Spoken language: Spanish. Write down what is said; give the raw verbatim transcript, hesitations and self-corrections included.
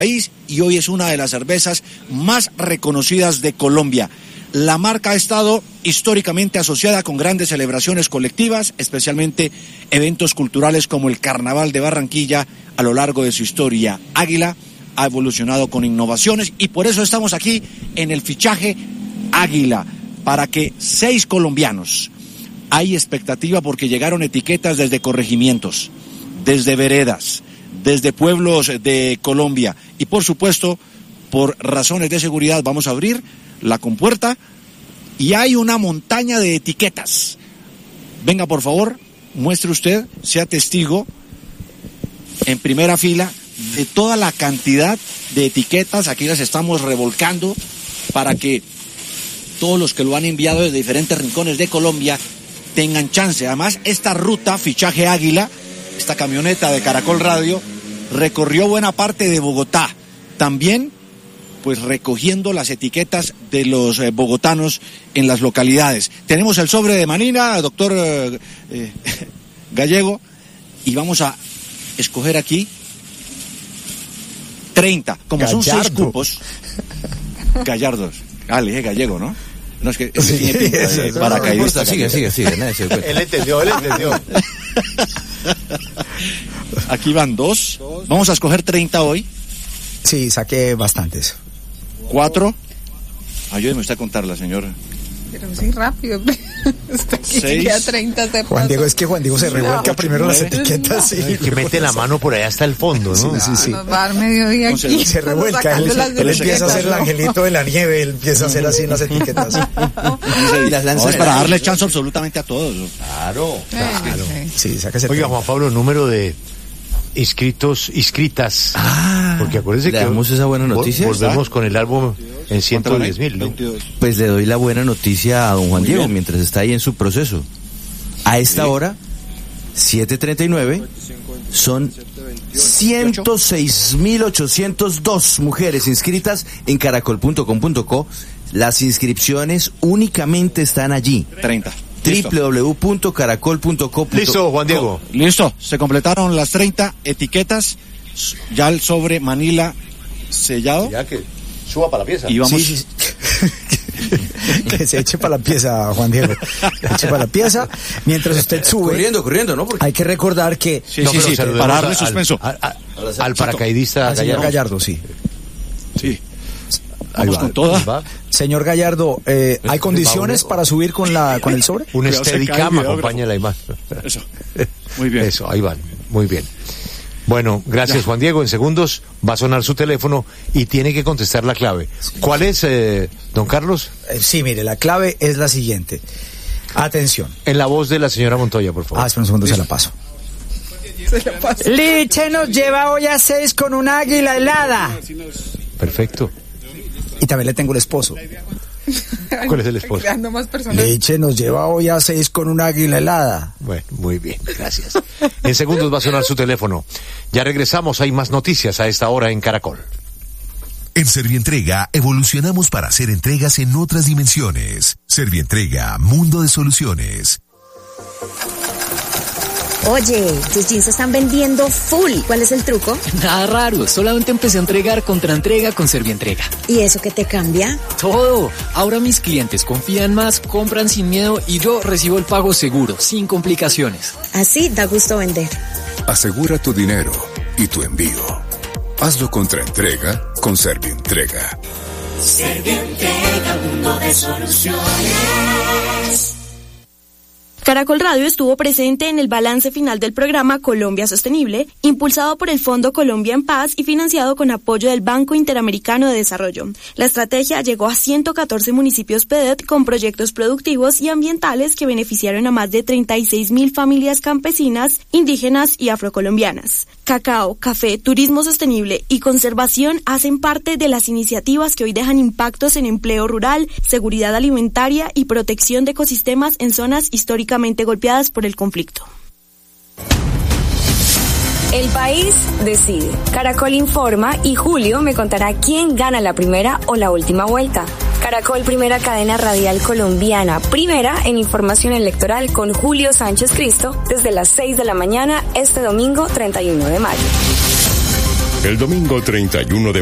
país y hoy es una de las cervezas más reconocidas de Colombia. La marca ha estado históricamente asociada con grandes celebraciones colectivas, especialmente eventos culturales como el Carnaval de Barranquilla a lo largo de su historia. Águila ha evolucionado con innovaciones y por eso estamos aquí en el fichaje Águila, para que seis colombianos, hay expectativa porque llegaron etiquetas desde corregimientos, desde veredas, desde pueblos de Colombia y por supuesto, por razones de seguridad vamos a abrir la compuerta y hay una montaña de etiquetas. Venga, por favor, muestre usted, sea testigo en primera fila de toda la cantidad de etiquetas. Aquí las estamos revolcando para que todos los que lo han enviado desde diferentes rincones de Colombia tengan chance. Además, esta ruta, fichaje Águila, esta camioneta de Caracol Radio, recorrió buena parte de Bogotá. También, pues recogiendo las etiquetas de los eh, bogotanos en las localidades. Tenemos el sobre de Manila, doctor eh, eh, Gallego, y vamos a escoger aquí treinta. Como Gallardo. Son seis cupos. Gallardos. Ah, le dije Gallego, ¿no? No, es que ese tiene pinta de paracaidista. Sigue, sigue, sigue. Él entendió, él entendió. Aquí van dos. Vamos a escoger treinta hoy. Sí, saqué bastantes. Cuatro. Ayúdeme usted a contarla, señora. Pero sí, rápido. Hasta aquí Seis. ya treinta se Juan Diego, es que Juan Diego se revuelca primero las etiquetas. Sí, no, que mete la mano por allá hasta el fondo, ¿no? Sí, sí, sí. Nos va a dar mediodía aquí. Entonces, se revuelca, él, él empieza a hacer el angelito de la nieve, él empieza a hacer así las etiquetas. Y las lanzas no, es para darle chance absolutamente a todos. Claro, claro. Sí, sáquese. Oiga, Juan Pablo, número de inscritos, inscritas. Ah, porque acuérdense ¿le que damos esa buena noticia? Volvemos con el álbum en ciento diez mil, ¿no? Pues le doy la buena noticia a don Juan Muy Diego bien. Mientras está ahí en su proceso. A esta sí. hora, siete treinta y nueve, son ciento seis mil ochocientos dos mujeres inscritas en caracol punto com punto co. Las inscripciones únicamente están allí. treinta. doble u doble u doble u punto caracol punto co. Listo, Juan Diego. Listo, se completaron las treinta etiquetas, ya el sobre Manila sellado. Ya que suba para la pieza. Y vamos. Sí, sí. Que se eche para la pieza, Juan Diego. Eche para la pieza. Mientras usted sube. Corriendo, corriendo, ¿no? Porque... Hay que recordar que. Sí, no, sí, sí, para darle suspenso. Al, al, al, al paracaidista al señor Gallardo, sí. Sí. Vamos con toda. Señor Gallardo, eh, ¿hay condiciones para subir con la con el sobre? Un Steadicam acompaña la imagen. Eso. Muy bien. Eso, ahí van. Muy bien. Bueno, gracias ya. Juan Diego. En segundos va a sonar su teléfono y tiene que contestar la clave. ¿Cuál es, eh, don Carlos? Eh, sí, mire, la clave es la siguiente. Atención. En la voz de la señora Montoya, por favor. Ah, espera un segundo, se la paso. Liche nos lleva hoy a seis con un águila helada. Perfecto. Y también le tengo el esposo. ¿Cuál es el esposo? Liche nos lleva hoy a seis con un águila helada. Bueno, muy bien, gracias. En segundos va a sonar su teléfono. Ya regresamos, hay más noticias a esta hora en Caracol. En Servientrega evolucionamos para hacer entregas en otras dimensiones. Servientrega, mundo de soluciones. Oye, tus jeans están vendiendo full. ¿Cuál es el truco? Nada raro, solamente empecé a entregar contra entrega con Servientrega. ¿Y eso qué te cambia? Todo. Ahora mis clientes confían más, compran sin miedo y yo recibo el pago seguro, sin complicaciones. Así da gusto vender. Asegura tu dinero y tu envío. Hazlo contra entrega con Servientrega. Servientrega, mundo de soluciones. Caracol Radio estuvo presente en el balance final del programa Colombia Sostenible, impulsado por el Fondo Colombia en Paz y financiado con apoyo del Banco Interamericano de Desarrollo. La estrategia llegó a ciento catorce municipios P E D E T con proyectos productivos y ambientales que beneficiaron a más de treinta y seis mil familias campesinas, indígenas y afrocolombianas. Cacao, café, turismo sostenible y conservación hacen parte de las iniciativas que hoy dejan impactos en empleo rural, seguridad alimentaria y protección de ecosistemas en zonas históricamente golpeadas por el conflicto. El país decide. Caracol informa y Julio me contará quién gana la primera o la última vuelta. Caracol, primera cadena radial colombiana, primera en información electoral con Julio Sánchez Cristo desde las seis de la mañana este domingo treinta y uno de mayo. El domingo treinta y uno de